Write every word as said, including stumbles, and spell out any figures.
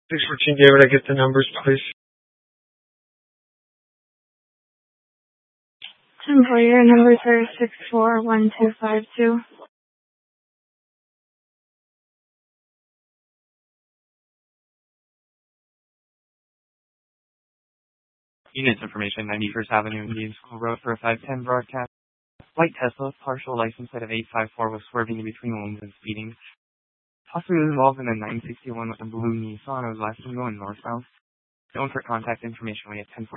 six fourteen, David, I get the numbers, please. Employer numbers are six four one two five two. Units information, ninety-first Avenue, Indian School Road for a five ten broadcast. White Tesla, partial license plate of eight five four, was swerving in between lanes and speeding. Possibly involved in a nine sixty-one with a blue Nissan. It was last time going northbound. Known for contact information, we had ten